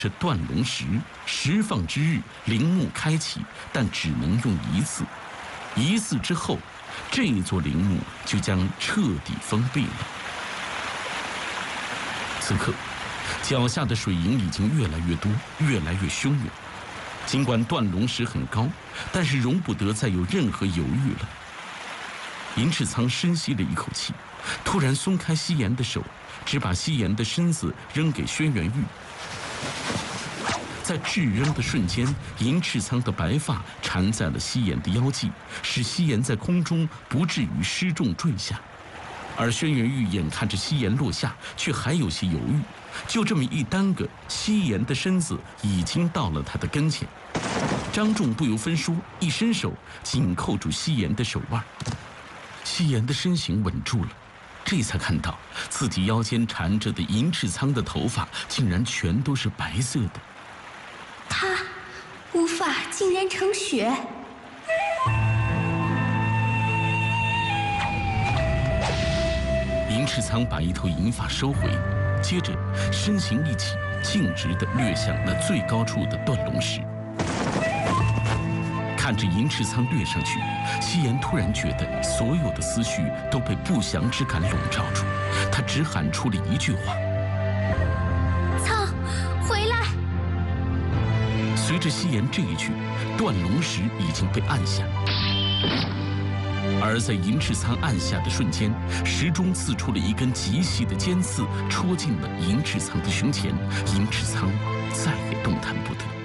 这断龙石，石放之日，陵墓开启，但只能用一次。一次之后，这座陵墓就将彻底封闭了。此刻，脚下的水银已经越来越多，越来越汹涌。尽管断龙石很高，但是容不得再有任何犹豫了。银翅苍深吸了一口气，突然松开西岩的手，只把西岩的身子扔给轩辕玉。在掷扔的瞬间，银翅苍的白发缠在了西岩的腰际，使西岩在空中不至于失重坠下。而轩辕玉眼看着西岩落下，却还有些犹豫。就这么一耽搁，西岩的身子已经到了他的跟前。张仲不由分说，一伸手紧扣住西岩的手腕。西岩的身形稳住了，这才看到自己腰间缠着的银翅苍的头发竟然全都是白色的。 他乌发竟然成雪。 银翅苍把一头银发收回，接着身形一起，径直地掠向那最高处的断龙石。看着银翅苍掠上去，西岩突然觉得所有的思绪都被不祥之感笼罩住，他只喊出了一句话：“ 苍，回来！” 随着西岩这一句，断龙石已经被按下。而在银翅苍按下的瞬间，石中刺出了一根极细的尖刺，戳进了银翅苍的胸前。银翅苍再也动弹不得。